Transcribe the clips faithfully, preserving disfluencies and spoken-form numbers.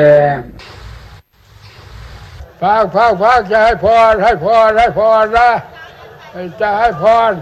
พักพักพักจะให้พรให้พรให้พรนะจะให้พร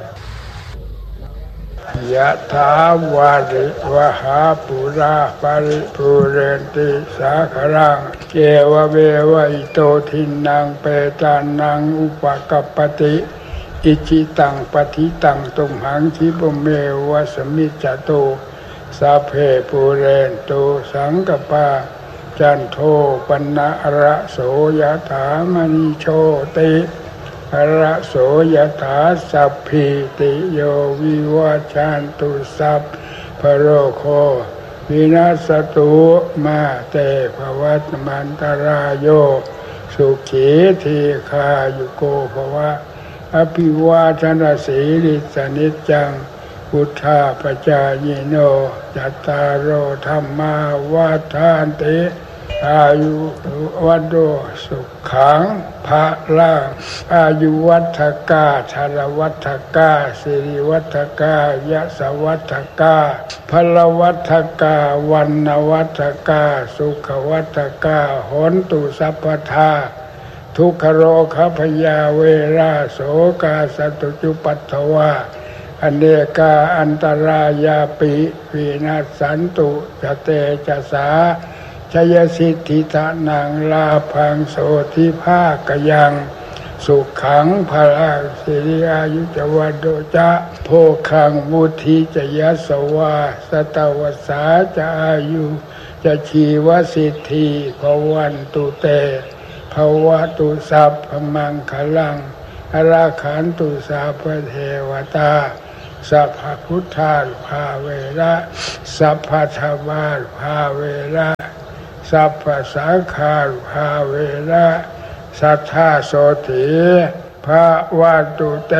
ยะถาวาริวหาปุราปาริปุเรนติสาครังเกวะเววะอิโตทินังเปตานังอุปกัปปติอิจิตังปฏิตังตุมหังคิปเมวะสมิจจโตสัพเพปุเรนโตสังกปาจันโทปนะระโสยถามณิโชติระโสยถาสัพพิติโยวิวัชชันตุสัพพโรโควินาศตุมาเตภวัตมันตรายโยสุขีทีคายุโกภวะอภิวาทนาสีลิสนิจจังพุทธาปจายโนจัตตารโอธรรมาวาทานติอายุวัฏโตสุขังภะลังอายุวัฏกาชรวัฏกาสิริวัฏกายะสวัฏกาพลวัฏกาวันนวัฏกาสุขวัฏกาหนตุสัพพทาทุกขโรคพยาเวราโสกาสตุจุปัฏฐวาอเนกาอันตรายาปิวินาศสันตุจเตจสาชยสิทธิตานังลาพังโสธิภาคยังสุขังพลังสิริอายุจวัดโดจะโภคังมุทิจยสวาสตวสาจะอายุจะชีวสิทธิภวันตุเตภวตุสัพพมังคลังอราขันตุสัพพเทวตาสัพพพุทธาภาเวระสัพพธรรมาภาเวระสัพพสังฆาภาเวระสัทธาโสติภะวันตุเต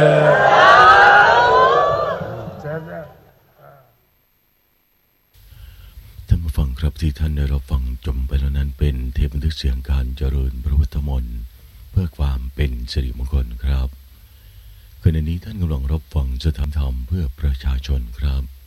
ท่านผู้ฟังครับที่ท่านได้รับฟังจบไปแล้วนั้นเป็นเทปบันทึกเสียงการเจริญพระพุทธมนต์เพื่อความเป็นสิริมงคลครับขณะนี้ท่านกำลังรับฟังสถานธรรมเพื่อประชาชนครับ